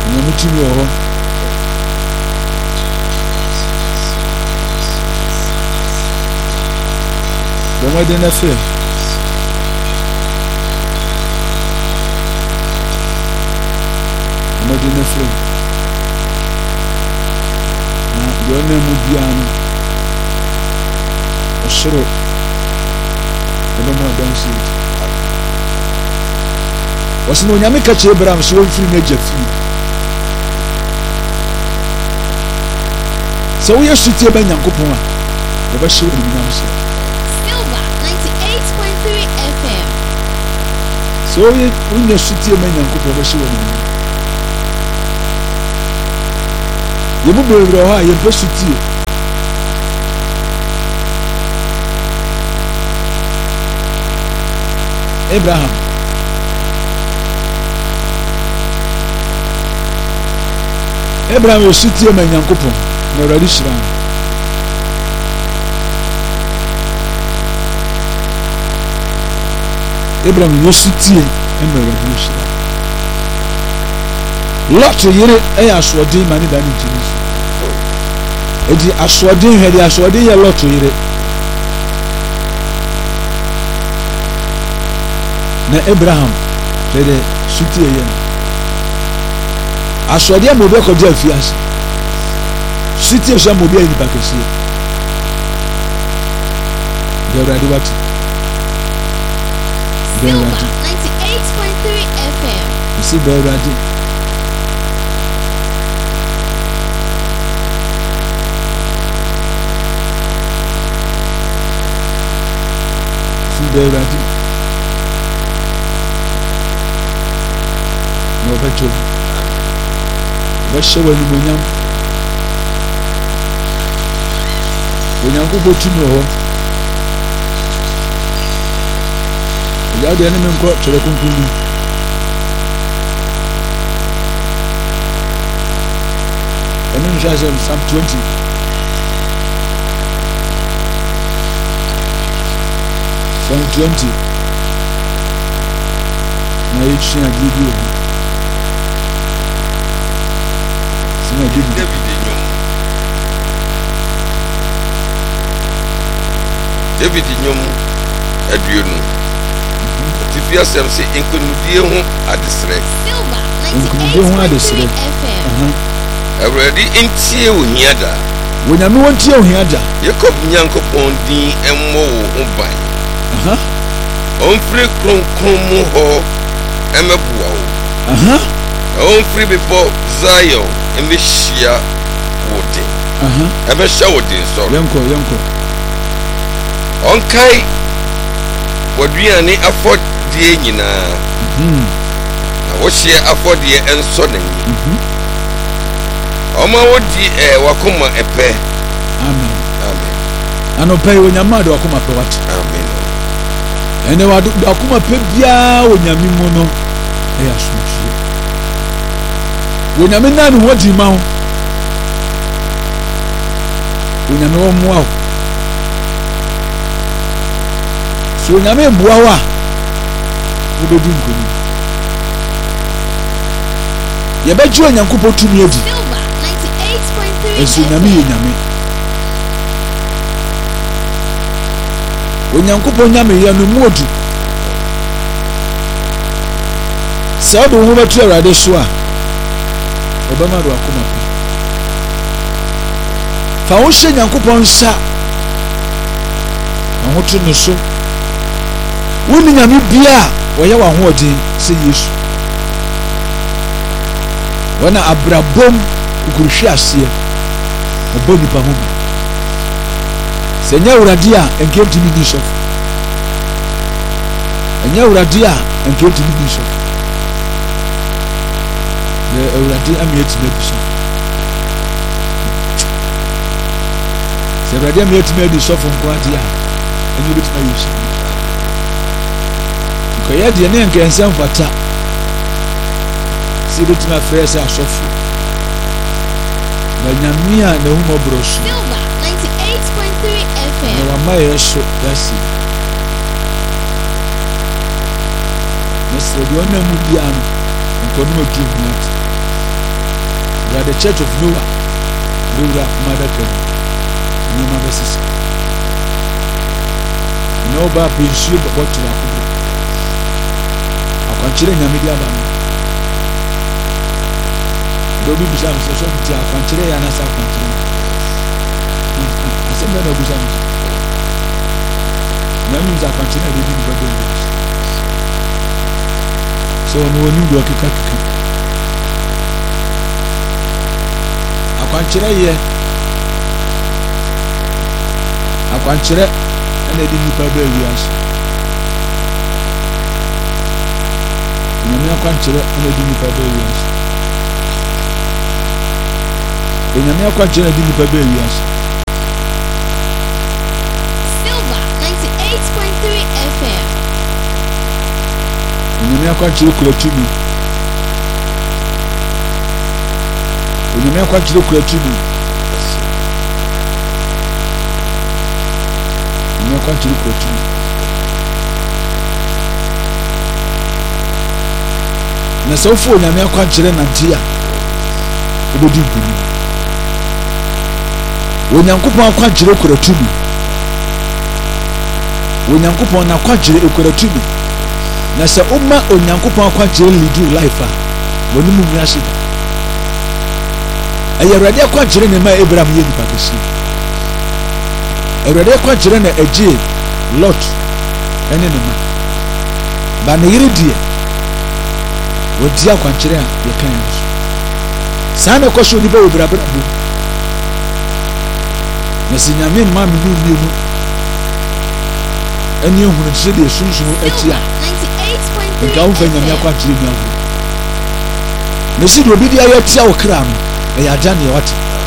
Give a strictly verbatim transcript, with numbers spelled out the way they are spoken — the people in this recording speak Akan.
Nyamutumi wɔ hɔ. Bɛmɔden na fɛ. Bɛmɔden na fɛ. Na deɛ ɔnam mu biara no, ɔsoro ɛbɛmu adansi. Wɔsi na Onyame ka kyerɛ Abraham sɛ wɔmfiri n'agya fie. Sɛ woyɛ sutie bɛ Nyankopɔn a, wɔbɛhyɛ wo animuonyam sɛ. So you when you shoot your man and cook over show. You move over high, you push it. Abraham Abraham you shoot your man and cook no radishran. Abraham yosutie emere radishran. Lot yere e asodin mani da ni Jesus. Edi asodin hwede asodin ye lot yere. Na Abraham hwede sutie ye. Asodin mo be ko di afiase. Sutie so mo be ni bakese. There are what Silver ninety-eight point three F M. You see, Beradi. See, Beradi. No better. What's your name, William? William, go to know. Ya de enemy nko chere kunkuni enemy shasem Psalm twenty Psalm twenty na yichi na bibi sima bibi David nyom David nyom aduonu Tifia sem se inkunudie ho adesre. Inkunudie ho adesre. Aha. Already intie ohiada. Wonyame wontie ohiada. Jacob Nyankopon din emmo wo ban. Aha. Onfri kronkron mu ho emebua wo. Aha. Onfri before Zion emehia wode. Aha. Emehia wode so. Yanko yanko. Onkai waduane afọ die nyina mhm na wo hye afọde enso nan mhm oma wodi eh wakoma epe amen amen ano pay wonyama de wakoma pe wat amen ene wadu wakoma pe bia wonyame mu no e asumfie wonyame na no wodi ma ho wonyame wo mu awo so wonyame bua wa ubedi nkoni yebeji onyankopɔ tumi edi ninety-eight point three esu nyame ye nyame onyankopɔ nyame ye no muodu sɛ ɔde wo betu awurade so a ɔbɛma do akoma fa wo hye nyankopɔ nsa na ho to no so woni nyame bia wɔyɛ wa hoɔden sɛ Yesu wana abrabom kuruhwe aseɛ ɔbɔ nipa ho sɛ nyɛ awurade a ɛnkɛmti ni bishop ɛnyɛ awurade a ɛnkɛmti ni bishop yɛ awurade amiɛti na bishop sɛ awurade amiɛti na di sɔfo nko ade a ɛnyɛ obɛtumi ayɛ hyɛ nkɔyɛ deɛ ne nkɛnsɛm fata sɛ obɛtumi afrɛ sɛ asɔfo na nyame a na ahumɔborɔ so ninety-eight point three F M na wama yɛ so yɛasi na sɛ deɛ ɔna mu bia no nkɔnom atu hu ate we are the church of Noah we were mother can no mother sister no ba be sure what to happen akwankyere nyame di aba do bi bisa so so ti akwankyere ya na sa akwankyere asembe na bisa nyame za akwankyere de bi ni babo so no woni do kika kika akwankyere ye akwankyere na di nipa ba wiase nyame akwankyere na di nipa ba wiase nyame akwankyere di nipa ba wiase Silver ninety-eight point three F M. nyame akwankyere kula tumi nyame akwankyere kula tumi nyame akwankyere kula tumi na sɛ wofo nyame akwankyere nante a wobɛdi nkuni onyankopɔn akwankyere kura tumi onyankopɔn na akwankyere ekura tumi na sɛ woma onyankopɔn akwankyere lead your life a wɔne mu wiase ɛyɛ Awurade akwankyere ne ma Abraham yɛ nipa kɛse Awurade akwankyere na agye Lot ɛne ne ma ba ne yere die wodi akwankyere a yɛka yɛn so saa na kɔso nipa wɔ brabra bo na sɛ nyame ma me no mmienu ɛne ehunu sɛ de sunsun akyi a nka wo fa nyame akwankyere mu awo na si de obi di ayɛ tia wo kra no ɛyɛ agya ne wɔte